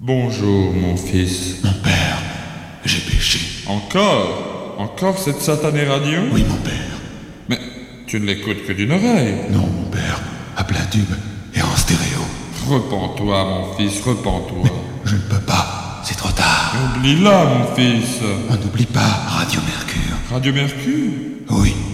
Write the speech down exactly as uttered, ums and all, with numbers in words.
Bonjour, mon fils. Mon père, j'ai péché. Encore Encore cette satanée radio? Oui, mon père. Mais tu ne l'écoutes que d'une oreille. Non, mon père, à plein tube et en stéréo. Repens-toi, mon fils, repens-toi. Je ne peux pas, c'est trop tard. Oublie-la, mon fils. On n'oublie pas Radio Mercure. Radio Mercure? Oui,